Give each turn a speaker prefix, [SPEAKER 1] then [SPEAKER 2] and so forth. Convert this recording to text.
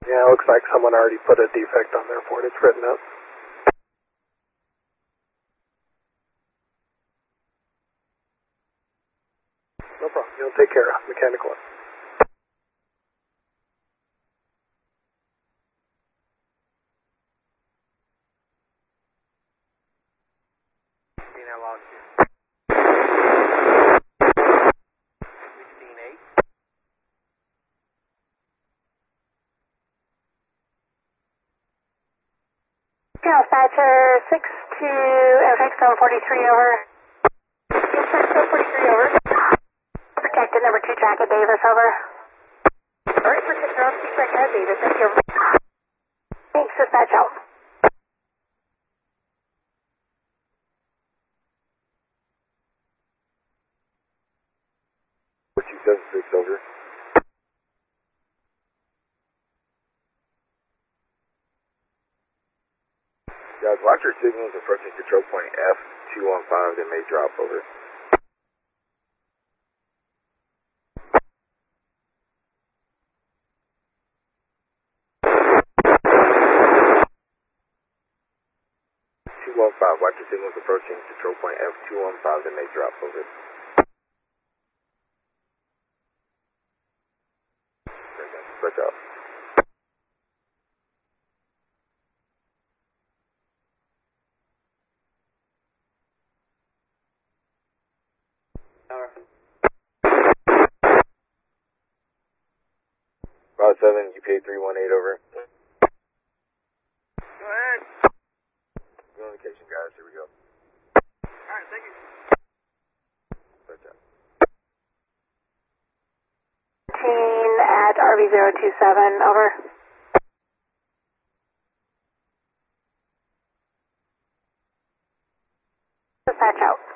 [SPEAKER 1] Yeah, it looks like someone already put a defect on there for it. It's written up. No problem. You'll take care of mechanical.
[SPEAKER 2] How long? 16-8.
[SPEAKER 3] Dispatcher 6 to FX 743 over. Dispatch 743 over. Protected number 2 track at Davis over. Alright, protected on 2 track at Davis, thank you. Thanks, dispatch out.
[SPEAKER 4] What you 76 over. Guys, watch your signals approaching control point F215 that may drop over. Watch your signals approaching control point F215 that may drop over. Switch out.
[SPEAKER 2] Tower.
[SPEAKER 4] 57, UPA 318 over.
[SPEAKER 2] Go ahead.
[SPEAKER 4] Communication, guys. Here we go.
[SPEAKER 2] Alright, thank you.
[SPEAKER 4] Switch out.
[SPEAKER 3] 13 at RV027, over. Dispatch out.